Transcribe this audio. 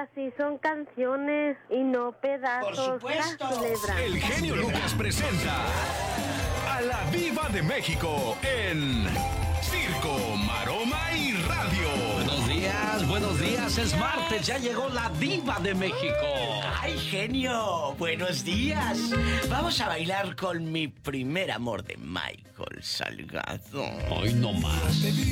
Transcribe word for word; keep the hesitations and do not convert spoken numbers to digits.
así son canciones y no pedazos. Por supuesto. El genio Lucas presenta a la Diva de México en Circo, Maroma y Radio. Buenos días, buenos días, es martes, ya llegó la Diva de México. ¡Ay, genio! ¡Buenos días! Vamos a bailar con mi primer amor de Michael Salgado. Hoy no más.